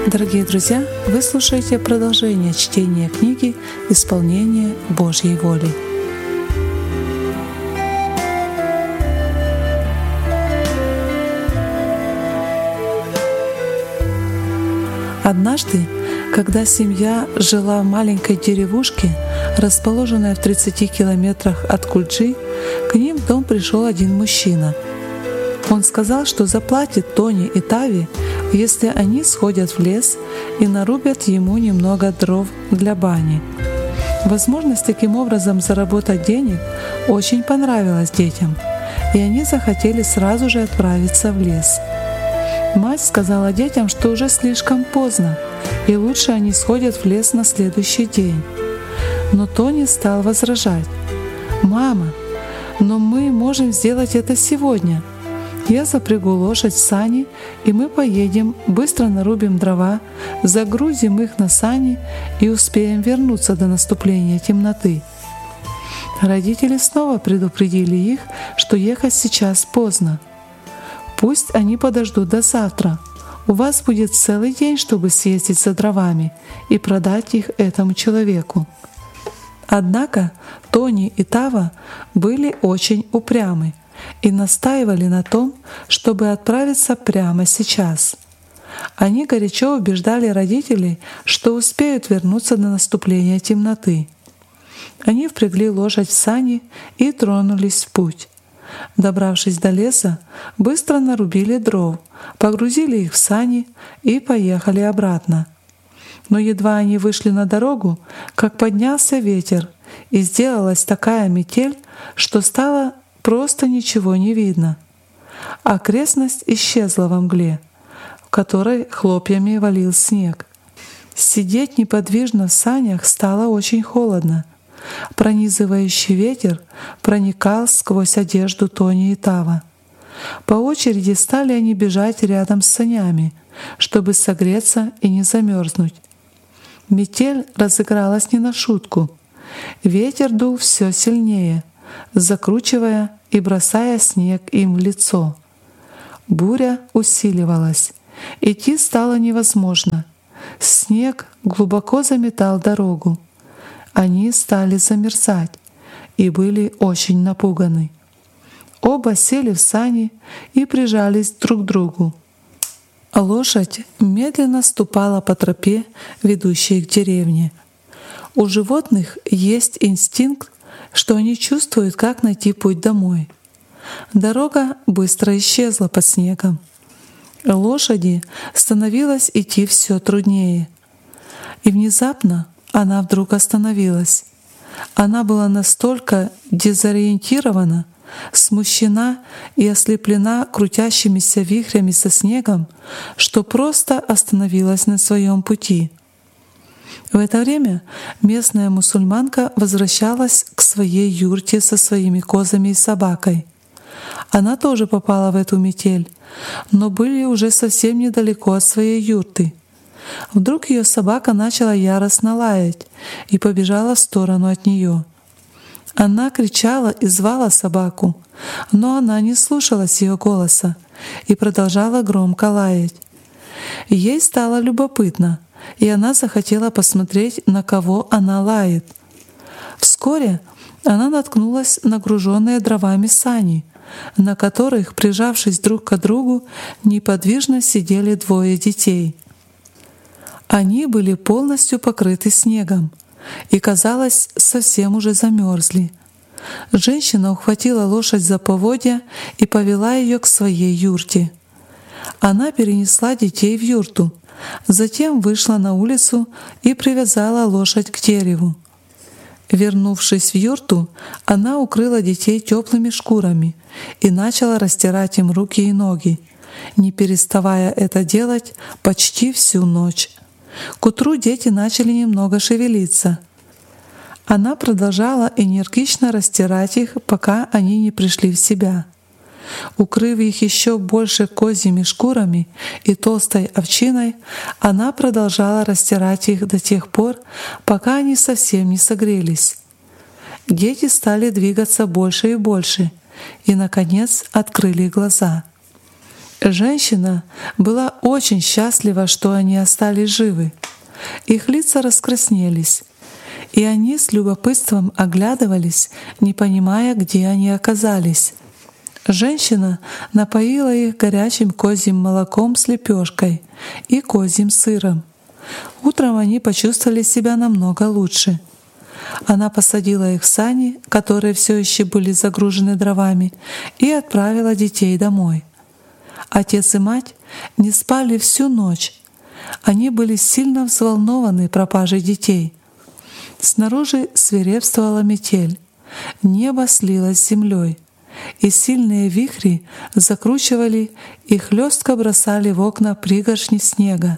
Дорогие друзья, вы слушаете продолжение чтения книги «Исполнение Божьей воли». Однажды, когда семья жила в маленькой деревушке, расположенной в 30 километрах от Кульджи, к ним в дом пришел один мужчина. Он сказал, что заплатит Тони и Тави, если они сходят в лес и нарубят ему немного дров для бани. Возможность таким образом заработать денег очень понравилась детям, и они захотели сразу же отправиться в лес. Мать сказала детям, что уже слишком поздно, и лучше они сходят в лес на следующий день. Но Тони стал возражать: «Мама, но мы можем сделать это сегодня. Я запрягу лошадь в сани, и мы поедем, быстро нарубим дрова, загрузим их на сани и успеем вернуться до наступления темноты». Родители снова предупредили их, что ехать сейчас поздно. «Пусть они подождут до завтра. У вас будет целый день, чтобы съездить за дровами и продать их этому человеку». Однако Тони и Тава были очень упрямы и настаивали на том, чтобы отправиться прямо сейчас. Они горячо убеждали родителей, что успеют вернуться до наступления темноты. Они впрягли лошадь в сани и тронулись в путь. Добравшись до леса, быстро нарубили дров, погрузили их в сани и поехали обратно. Но едва они вышли на дорогу, как поднялся ветер, и сделалась такая метель, что стало просто ничего не видно. Окрестность исчезла во мгле, в которой хлопьями валил снег. Сидеть неподвижно в санях стало очень холодно. Пронизывающий ветер проникал сквозь одежду Тони и Тава. По очереди стали они бежать рядом с санями, чтобы согреться и не замерзнуть. Метель разыгралась не на шутку. Ветер дул все сильнее, закручивая и бросая снег им в лицо. Буря усиливалась. Идти стало невозможно. Снег глубоко заметал дорогу. Они стали замерзать и были очень напуганы. Оба сели в сани и прижались друг к другу. Лошадь медленно ступала по тропе, ведущей к деревне. У животных есть инстинкт, что они чувствуют, как найти путь домой. Дорога быстро исчезла под снегом. Лошади становилось идти все труднее. И внезапно она вдруг остановилась. Она была настолько дезориентирована, смущена и ослеплена крутящимися вихрями со снегом, что просто остановилась на своем пути. В это время местная мусульманка возвращалась к своей юрте со своими козами и собакой. Она тоже попала в эту метель, но были уже совсем недалеко от своей юрты. Вдруг ее собака начала яростно лаять и побежала в сторону от нее. Она кричала и звала собаку, но она не слушалась ее голоса и продолжала громко лаять. Ей стало любопытно, и она захотела посмотреть, на кого она лает. Вскоре она наткнулась на груженные дровами сани, на которых, прижавшись друг к другу, неподвижно сидели двое детей. Они были полностью покрыты снегом и, казалось, совсем уже замерзли. Женщина ухватила лошадь за поводья и повела ее к своей юрте. Она перенесла детей в юрту, затем вышла на улицу и привязала лошадь к дереву. Вернувшись в юрту, она укрыла детей теплыми шкурами и начала растирать им руки и ноги, не переставая это делать почти всю ночь. К утру дети начали немного шевелиться. Она продолжала энергично растирать их, пока они не пришли в себя. Укрыв их еще больше козьими шкурами и толстой овчиной, она продолжала растирать их до тех пор, пока они совсем не согрелись. Дети стали двигаться больше и больше и, наконец, открыли глаза. Женщина была очень счастлива, что они остались живы. Их лица раскраснелись, и они с любопытством оглядывались, не понимая, где они оказались. Женщина напоила их горячим козьим молоком с лепешкой и козьим сыром. Утром они почувствовали себя намного лучше. Она посадила их в сани, которые все еще были загружены дровами, и отправила детей домой. Отец и мать не спали всю ночь. Они были сильно взволнованы пропажей детей. Снаружи свирепствовала метель, небо слилось с землей, и сильные вихри закручивали и хлестко бросали в окна пригоршни снега.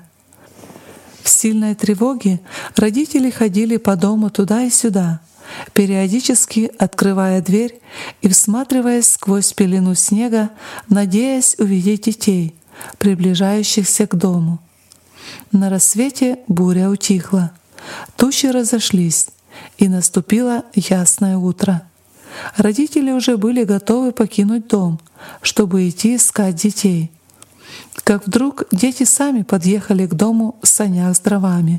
В сильной тревоге родители ходили по дому туда и сюда, периодически открывая дверь и всматриваясь сквозь пелену снега, надеясь увидеть детей, приближающихся к дому. На рассвете буря утихла, тучи разошлись, и наступило ясное утро. Родители уже были готовы покинуть дом, чтобы идти искать детей. Как вдруг дети сами подъехали к дому в санях с дровами.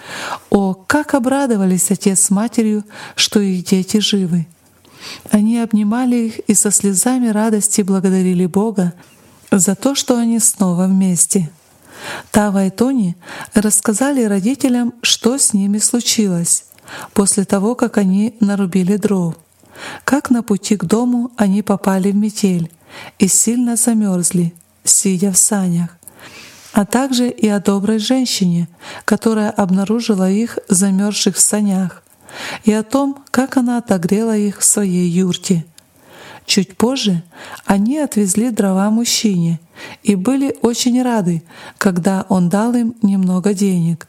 О, как обрадовались отец с матерью, что их дети живы! Они обнимали их и со слезами радости благодарили Бога за то, что они снова вместе. Тава и Тони рассказали родителям, что с ними случилось после того, как они нарубили дров, как на пути к дому они попали в метель и сильно замерзли, сидя в санях, а также и о доброй женщине, которая обнаружила их замерзших в санях, и о том, как она отогрела их в своей юрте. Чуть позже они отвезли дрова мужчине и были очень рады, когда он дал им немного денег.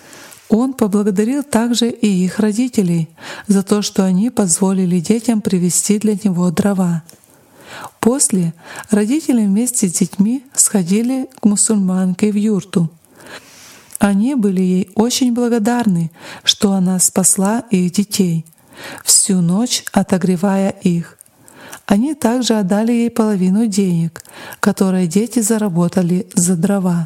Он поблагодарил также и их родителей за то, что они позволили детям привезти для него дрова. После родители вместе с детьми сходили к мусульманке в юрту. Они были ей очень благодарны, что она спасла их детей, всю ночь отогревая их. Они также отдали ей половину денег, которые дети заработали за дрова.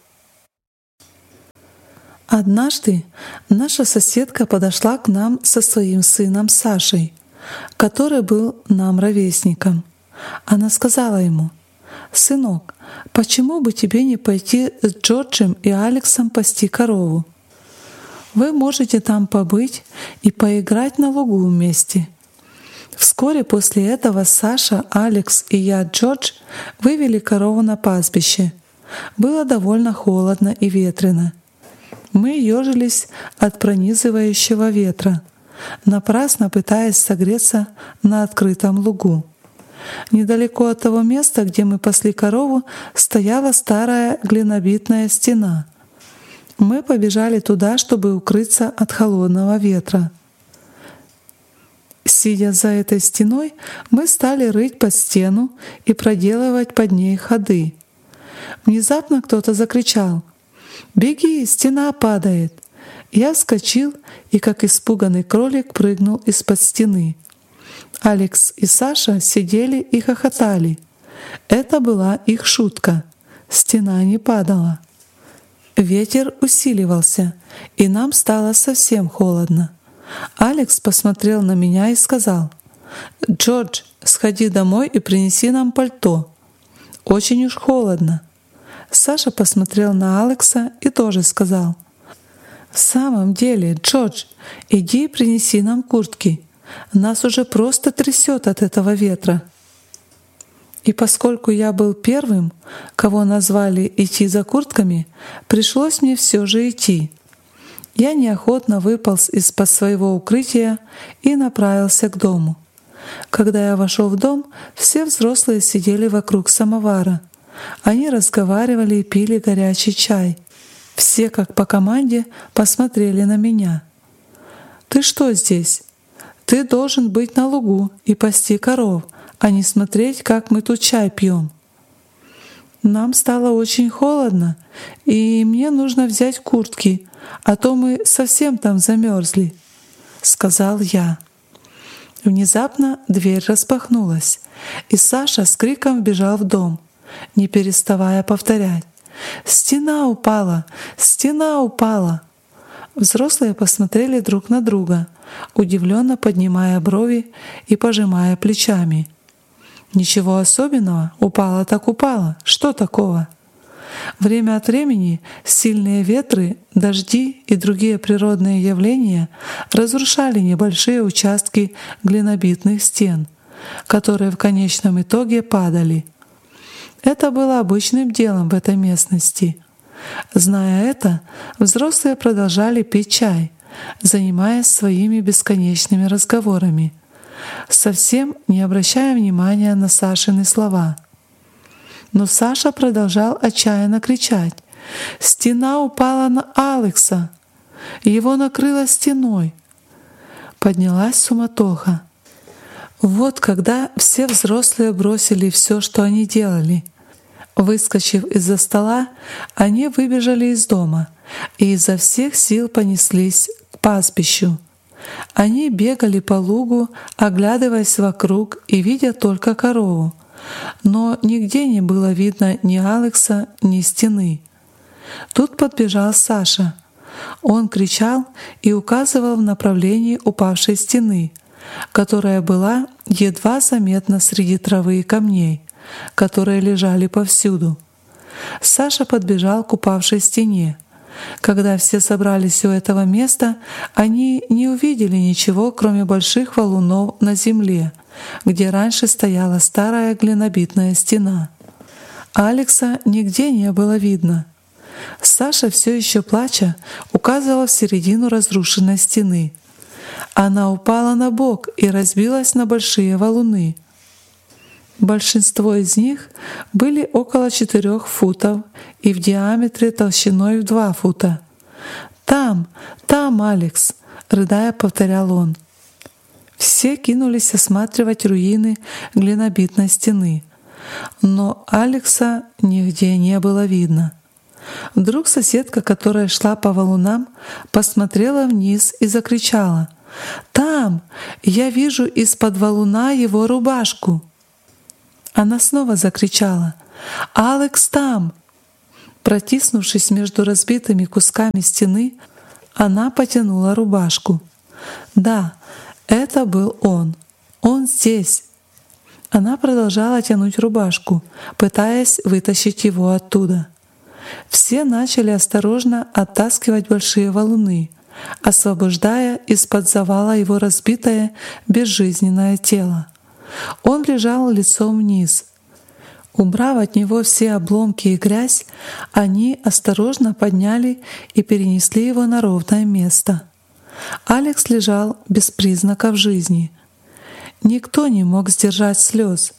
Однажды наша соседка подошла к нам со своим сыном Сашей, который был нам ровесником. Она сказала ему: «Сынок, почему бы тебе не пойти с Джорджем и Алексом пасти корову? Вы можете там побыть и поиграть на лугу вместе». Вскоре после этого Саша, Алекс и я, Джордж, вывели корову на пастбище. Было довольно холодно и ветрено. Мы ежились от пронизывающего ветра, напрасно пытаясь согреться на открытом лугу. Недалеко от того места, где мы пасли корову, стояла старая глинобитная стена. Мы побежали туда, чтобы укрыться от холодного ветра. Сидя за этой стеной, мы стали рыть под стену и проделывать под ней ходы. Внезапно кто-то закричал: «Беги, стена падает!» Я вскочил и, как испуганный кролик, прыгнул из-под стены. Алекс и Саша сидели и хохотали. Это была их шутка. Стена не падала. Ветер усиливался, и нам стало совсем холодно. Алекс посмотрел на меня и сказал: «Джордж, сходи домой и принеси нам пальто. Очень уж холодно». Саша посмотрел на Алекса и тоже сказал: «В самом деле, Джордж, иди и принеси нам куртки. Нас уже просто трясет от этого ветра». И поскольку я был первым, кого назвали идти за куртками, пришлось мне все же идти. Я неохотно выполз из-под своего укрытия и направился к дому. Когда я вошел в дом, все взрослые сидели вокруг самовара. Они разговаривали и пили горячий чай. Все, как по команде, посмотрели на меня. «Ты что здесь? Ты должен быть на лугу и пасти коров, а не смотреть, как мы тут чай пьем». «Нам стало очень холодно, и мне нужно взять куртки, а то мы совсем там замерзли», — сказал я. Внезапно дверь распахнулась, и Саша с криком вбежал в дом. не переставая повторять: «Стена упала! Стена упала!» Взрослые посмотрели друг на друга, удивленно поднимая брови и пожимая плечами. «Ничего особенного, упала так упала, что такого?» Время от времени сильные ветры, дожди и другие природные явления разрушали небольшие участки глинобитных стен, которые в конечном итоге падали. Это было обычным делом в этой местности. Зная это, взрослые продолжали пить чай, занимаясь своими бесконечными разговорами, совсем не обращая внимания на Сашины слова. Но Саша продолжал отчаянно кричать: «Стена упала на Алекса! Его накрыло стеной!» Поднялась суматоха. Вот когда все взрослые бросили все, что они делали. Выскочив из-за стола, они выбежали из дома и изо всех сил понеслись к пастбищу. Они бегали по лугу, оглядываясь вокруг и видя только корову. Но нигде не было видно ни Алекса, ни стены. Тут подбежал Саша. Он кричал и указывал в направлении упавшей стены, которая была едва заметна среди травы и камней, которые лежали повсюду. Саша подбежал к упавшей стене. Когда все собрались у этого места, они не увидели ничего, кроме больших валунов на земле, где раньше стояла старая глинобитная стена. Алекса нигде не было видно. Саша, все еще плача, указывал в середину разрушенной стены. Она упала на бок и разбилась на большие валуны. Большинство из них были около 4 футов и в диаметре толщиной в 2 фута. «Там, там, Алекс!» — рыдая, повторял он. Все кинулись осматривать руины глинобитной стены, но Алекса нигде не было видно. Вдруг соседка, которая шла по валунам, посмотрела вниз и закричала: «Там! Я вижу из-под валуна его рубашку!» Она снова закричала: «Алекс там!» Протиснувшись между разбитыми кусками стены, она потянула рубашку. Да, это был он. Он здесь. Она продолжала тянуть рубашку, пытаясь вытащить его оттуда. Все начали осторожно оттаскивать большие валуны, освобождая из-под завала его разбитое безжизненное тело. Он лежал лицом вниз. Убрав от него все обломки и грязь, они осторожно подняли и перенесли его на ровное место. Алекс лежал без признаков жизни. Никто не мог сдержать слез.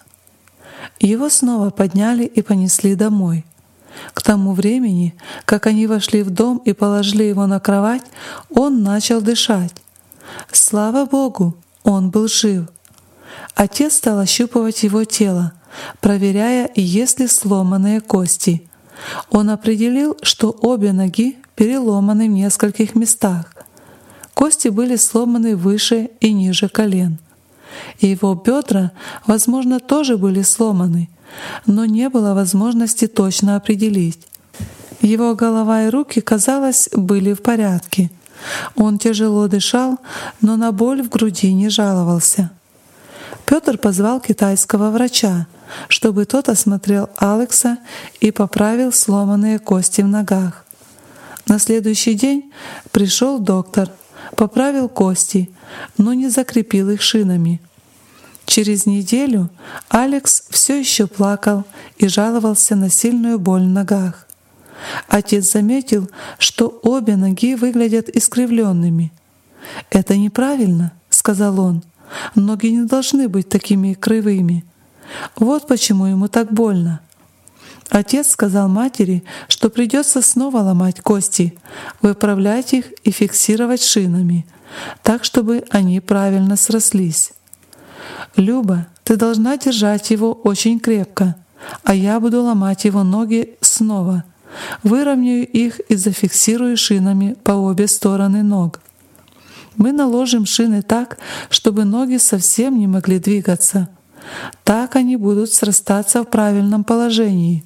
Его снова подняли и понесли домой. К тому времени, как они вошли в дом и положили его на кровать, он начал дышать. Слава Богу, он был жив. Отец стал ощупывать его тело, проверяя, есть ли сломанные кости. Он определил, что обе ноги переломаны в нескольких местах. Кости были сломаны выше и ниже колен. Его бедра, возможно, тоже были сломаны, но не было возможности точно определить. Его голова и руки, казалось, были в порядке. Он тяжело дышал, но на боль в груди не жаловался. Петр позвал китайского врача, чтобы тот осмотрел Алекса и поправил сломанные кости в ногах. На следующий день пришел доктор, поправил кости, но не закрепил их шинами. Через неделю Алекс все еще плакал и жаловался на сильную боль в ногах. Отец заметил, что обе ноги выглядят искривленными. «Это неправильно», — сказал он. «Ноги не должны быть такими кривыми. Вот почему ему так больно». Отец сказал матери, что придется снова ломать кости, выправлять их и фиксировать шинами, так, чтобы они правильно срослись. «Люба, ты должна держать его очень крепко, а я буду ломать его ноги снова. Выровняю их и зафиксирую шинами по обе стороны ног. Мы наложим шины так, чтобы ноги совсем не могли двигаться. так они будут срастаться в правильном положении.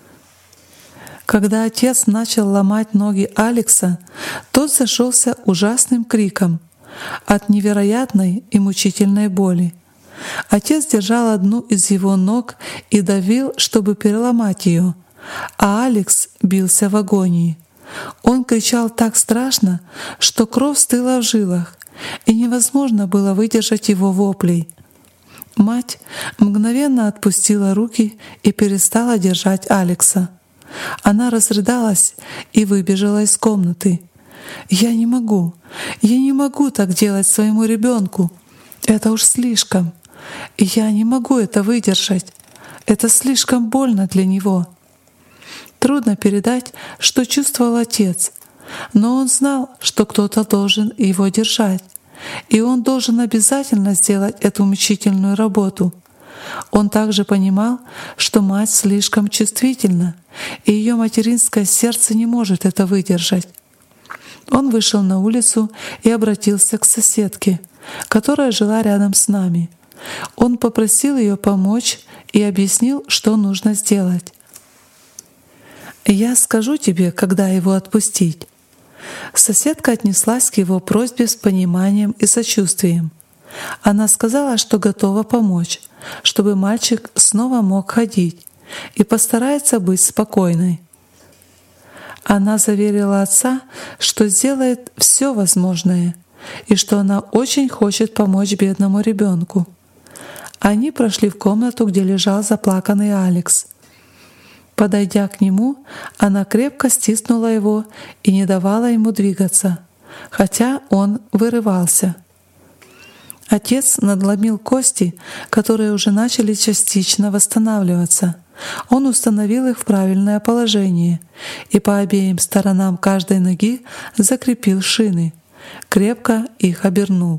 Когда отец начал ломать ноги Алекса, тот зашелся ужасным криком от невероятной и мучительной боли. Отец держал одну из его ног и давил, чтобы переломать ее, а Алекс бился в агонии. Он кричал так страшно, что кровь стыла в жилах, и невозможно было выдержать его воплей. Мать мгновенно отпустила руки и перестала держать Алекса. Она разрыдалась и выбежала из комнаты. Я не могу так делать своему ребенку. Это уж слишком. Я не могу это выдержать. Это слишком больно для него». Трудно передать, что чувствовал отец, но он знал, что кто-то должен его держать, и он должен обязательно сделать эту мучительную работу. Он также понимал, что мать слишком чувствительна, и ее материнское сердце не может это выдержать. Он вышел на улицу и обратился к соседке, которая жила рядом с нами. Он попросил ее помочь и объяснил, что нужно сделать. «Я скажу тебе, когда его отпустить». Соседка отнеслась к его просьбе с пониманием и сочувствием. Она сказала, что готова помочь, чтобы мальчик снова мог ходить, и постарается быть спокойной. Она заверила отца, что сделает все возможное и что она очень хочет помочь бедному ребенку. Они прошли в комнату, где лежал заплаканный Алекс. Подойдя к нему, она крепко стиснула его и не давала ему двигаться, хотя он вырывался. Отец надломил кости, которые уже начали частично восстанавливаться. Он установил их в правильное положение и по обеим сторонам каждой ноги закрепил шины, крепко их обернул.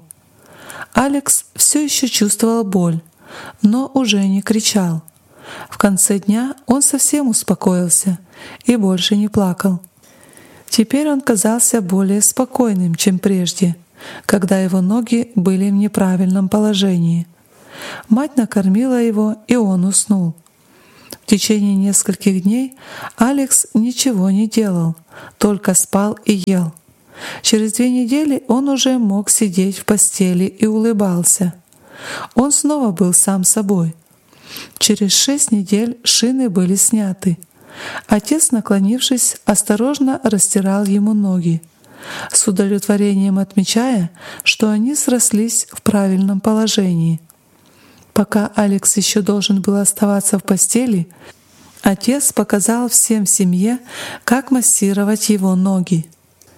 Алекс все еще чувствовал боль, но уже не кричал. В конце дня он совсем успокоился и больше не плакал. Теперь он казался более спокойным, чем прежде, когда его ноги были в неправильном положении. Мать накормила его, и он уснул. В течение нескольких дней Алекс ничего не делал, только спал и ел. Через 2 недели он уже мог сидеть в постели и улыбался. Он снова был сам собой. Через 6 недель шины были сняты. Отец, наклонившись, осторожно растирал ему ноги, с удовлетворением отмечая, что они срослись в правильном положении. Пока Алекс еще должен был оставаться в постели, отец показал всем в семье, как массировать его ноги.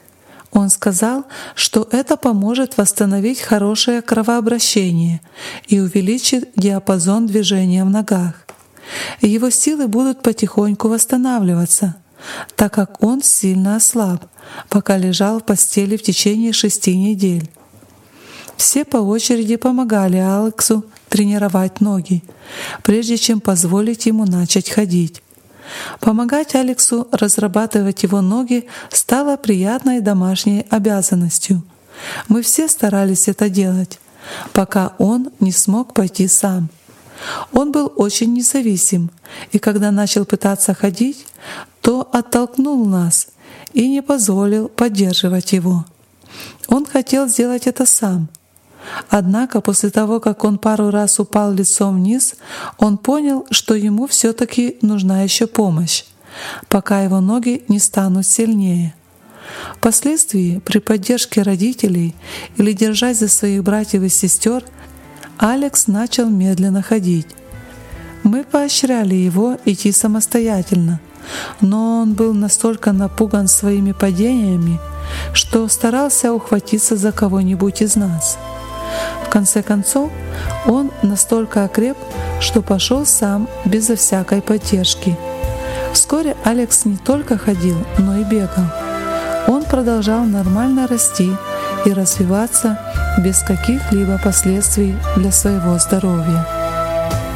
Он сказал, что это поможет восстановить хорошее кровообращение и увеличит диапазон движения в ногах. Его силы будут потихоньку восстанавливаться, так как он сильно ослаб, пока лежал в постели в течение 6 недель. Все по очереди помогали Алексу тренировать ноги, прежде чем позволить ему начать ходить. Помогать Алексу разрабатывать его ноги стало приятной домашней обязанностью. Мы все старались это делать, пока он не смог пойти сам. Он был очень независим, и когда начал пытаться ходить, то оттолкнул нас и не позволил поддерживать его. Он хотел сделать это сам. Однако после того, как он пару раз упал лицом вниз, он понял, что ему все-таки нужна еще помощь, пока его ноги не станут сильнее. Впоследствии, при поддержке родителей или держась за своих братьев и сестер, Алекс начал медленно ходить. Мы поощряли его идти самостоятельно, но он был настолько напуган своими падениями, что старался ухватиться за кого-нибудь из нас. В конце концов, он настолько окреп, что пошел сам безо всякой поддержки. Вскоре Алекс не только ходил, но и бегал. Он продолжал нормально расти и развиваться без каких-либо последствий для своего здоровья.